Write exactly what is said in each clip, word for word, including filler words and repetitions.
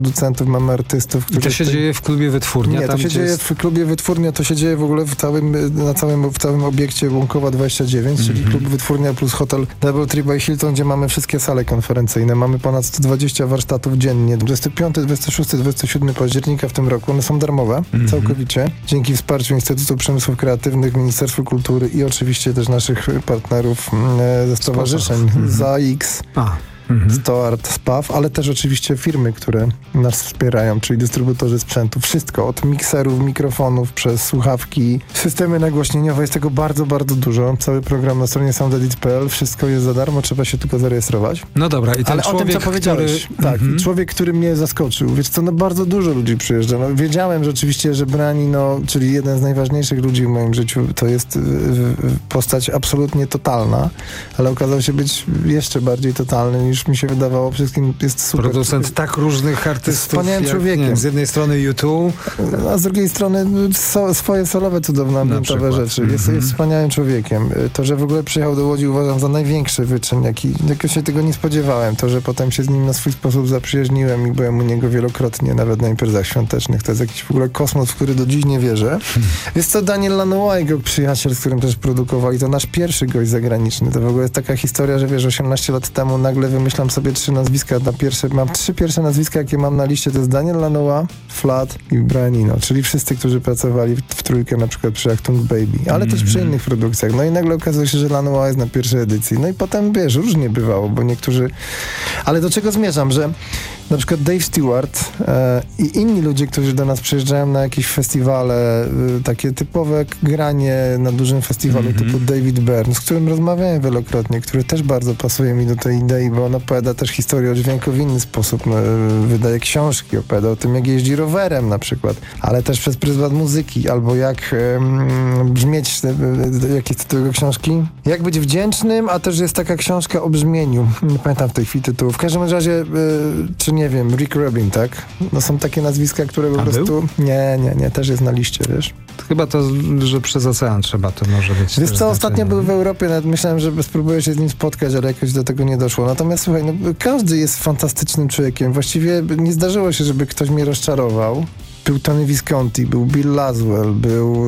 producentów, mamy artystów, którzy... I to się ty... dzieje w klubie Wytwórnia? Nie, to tam, się dzieje jest... w klubie Wytwórnia, to się dzieje w ogóle w całym, na całym, w całym obiekcie Łąkowa dwadzieścia dziewięć, mm-hmm. czyli klub Wytwórnia plus hotel Double Tree by Hilton, gdzie mamy wszystkie sale konferencyjne. Mamy ponad sto dwadzieścia warsztatów dziennie. dwudziestego piątego, dwudziestego szóstego, dwudziestego siódmego października w tym roku. One są darmowe, mm-hmm. całkowicie. Dzięki wsparciu Instytutu Przemysłów Kreatywnych, Ministerstwu Kultury i oczywiście też naszych partnerów e, ze stowarzyszeń mm-hmm. Z A X. A. Stoart, Spaw, ale też oczywiście firmy, które nas wspierają, czyli dystrybutorzy sprzętu. Wszystko, od mikserów, mikrofonów, przez słuchawki, systemy nagłośnieniowe. Jest tego bardzo, bardzo dużo. Cały program na stronie soundedit kropka p l. Wszystko jest za darmo, trzeba się tylko zarejestrować. No dobra, i ten ale człowiek, o tym, co powiedziałeś. Który... Tak, mm-hmm. człowiek, który mnie zaskoczył. Wiesz co, no bardzo dużo ludzi przyjeżdża. No, wiedziałem rzeczywiście, że Brani, no, czyli jeden z najważniejszych ludzi w moim życiu, to jest y, y, postać absolutnie totalna, ale okazał się być jeszcze bardziej totalny niż mi się wydawało. Wszystkim jest super. Producent tak różnych artystów. Wspaniałym jak, człowiekiem. Nie, z jednej strony U dwa, a z drugiej strony so, swoje solowe, cudowne, ambientowe rzeczy. Jest, mm-hmm. jest wspaniałym człowiekiem. To, że w ogóle przyjechał do Łodzi, uważam za największy wyczyn, jaki, jak się tego nie spodziewałem. To, że potem się z nim na swój sposób zaprzyjaźniłem i byłem u niego wielokrotnie, nawet na imprezach świątecznych. To jest jakiś w ogóle kosmos, w który do dziś nie wierzę. Hmm. Jest to Daniel Lanois, jego przyjaciel, z którym też produkowali. To nasz pierwszy gość zagraniczny. To w ogóle jest taka historia, że wiesz, osiemnaście lat temu nagle wymyślam sobie trzy nazwiska na pierwsze, mam trzy pierwsze nazwiska, jakie mam na liście, to jest Daniel Lanois, Flat i Brian Eno, czyli wszyscy, którzy pracowali w, w trójkę na przykład przy Achtung Baby, ale mm-hmm. też przy innych produkcjach. No i nagle okazuje się, że Lanois jest na pierwszej edycji. No i potem, wiesz, różnie bywało, bo niektórzy... Ale do czego zmierzam, że na przykład Dave Stewart e, i inni ludzie, którzy do nas przyjeżdżają na jakieś festiwale, e, takie typowe granie na dużym festiwalu mm-hmm. typu David Byrne, z którym rozmawiałem wielokrotnie, który też bardzo pasuje mi do tej idei, bo on opowiada też historię o dźwięku w inny sposób. No, wydaje książki, opowiada o tym, jak jeździ rowerem na przykład, ale też przez pryzmat muzyki, albo jak e, brzmieć, e, jakie jest tytuł jego książki? Jak być wdzięcznym, a też jest taka książka o brzmieniu. Nie pamiętam w tej chwili tytułu. W każdym razie, e, czy nie wiem, Rick Rubin, tak? No są takie nazwiska, które po A prostu... Był? Nie, nie, nie, też jest na liście, wiesz? Chyba to, że przez ocean trzeba, to może być. Wiesz co, ostatnio był w Europie, nawet myślałem, że spróbuję się z nim spotkać, ale jakoś do tego nie doszło. Natomiast słuchaj, no, każdy jest fantastycznym człowiekiem. Właściwie nie zdarzyło się, żeby ktoś mnie rozczarował. Był Tony Visconti, był Bill Laswell, był...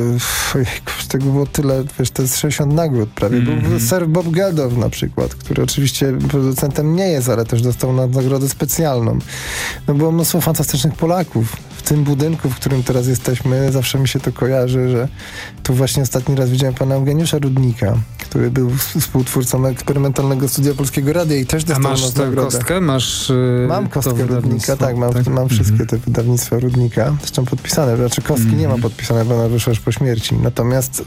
Yy, tego było tyle, wiesz, to jest sześćdziesiąt nagród prawie. Mm-hmm. Był Sir Bob Geldof na przykład, który oczywiście producentem nie jest, ale też dostał nagrodę specjalną. No było mnóstwo fantastycznych Polaków. W tym budynku, w którym teraz jesteśmy, zawsze mi się to kojarzy, że tu właśnie ostatni raz widziałem pana Eugeniusza Rudnika, który był współtwórcą eksperymentalnego studia Polskiego Radia i też dostał nagrodę. A masz tę kostkę? Masz, yy, mam kostkę Rudnika, tak, mam, tak? mam wszystkie mm-hmm. te wydawnictwa Rudnika, zresztą podpisane, znaczy kostki mm-hmm. nie ma podpisane, bo ona wyszła już po śmierci. Natomiast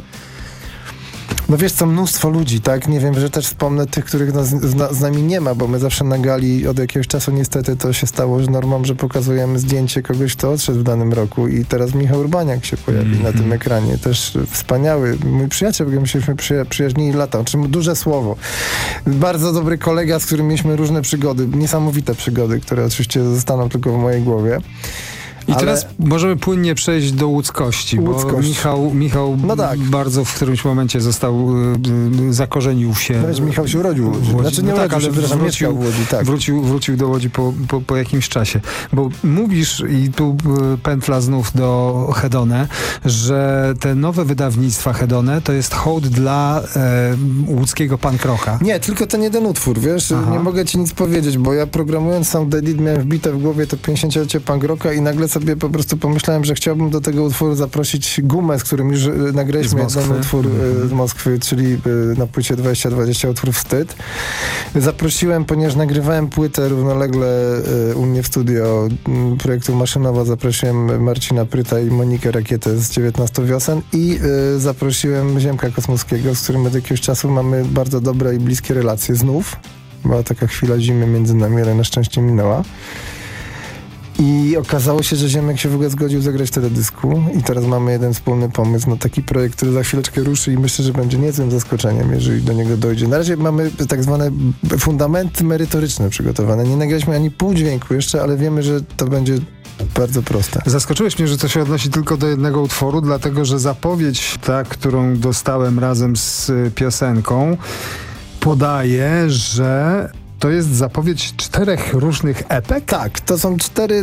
no wiesz co, mnóstwo ludzi, tak? Nie wiem, że też wspomnę tych, których nas, z, z nami nie ma, bo my zawsze na gali od jakiegoś czasu niestety to się stało już normą, że pokazujemy zdjęcie kogoś, kto odszedł w danym roku i teraz Michał Urbaniak się pojawi mm-hmm. na tym ekranie. Też wspaniały, mój przyjaciel, bo my się przyja- przyjaźnili lata, czym duże słowo. Bardzo dobry kolega, z którym mieliśmy różne przygody, niesamowite przygody, które oczywiście zostaną tylko w mojej głowie. I ale... teraz możemy płynnie przejść do łódzkości, Łódzkość. bo Michał, Michał no tak. bardzo w którymś momencie został, y, zakorzenił się. Wiesz, Michał się urodził w Łodzi. W Łodzi. Znaczy nie no urodził tak, ale się, wrócił, w Łodzi, tak. wrócił, wrócił do Łodzi po, po, po jakimś czasie. Bo mówisz, i tu pętla znów do Hedone, że te nowe wydawnictwa Hedone to jest hołd dla e, łódzkiego punk rocka. Nie, tylko ten jeden utwór, wiesz, Aha. nie mogę ci nic powiedzieć, bo ja programując Soundedit miałem wbite w głowie to pięćdziesięciolecie punk rocka i nagle sobie po prostu pomyślałem, że chciałbym do tego utworu zaprosić Gumę, z którym już nagraliśmy jeden utwór mm-hmm. z Moskwy, czyli na płycie dwadzieścia dwadzieścia utwór Wstyd. Zaprosiłem, ponieważ nagrywałem płytę równolegle u mnie w studio projektu Maszynowa, zaprosiłem Marcina Pryta i Monikę Rakietę z dziewiętnastu wiosen i y, zaprosiłem Ziemka Kosmowskiego, z którym od jakiegoś czasu mamy bardzo dobre i bliskie relacje znów. Była taka chwila zimy między nami, ale na szczęście minęła. I okazało się, że Ziemek się w ogóle zgodził zagrać teledysku i teraz mamy jeden wspólny pomysł na taki projekt, który za chwileczkę ruszy i myślę, że będzie niezłym zaskoczeniem, jeżeli do niego dojdzie. Na razie mamy tak zwane fundamenty merytoryczne przygotowane. Nie nagraliśmy ani pół dźwięku jeszcze, ale wiemy, że to będzie bardzo proste. Zaskoczyłeś mnie, że to się odnosi tylko do jednego utworu, dlatego że zapowiedź ta, którą dostałem razem z piosenką, podaje, że to jest zapowiedź czterech różnych epek? Tak, to są cztery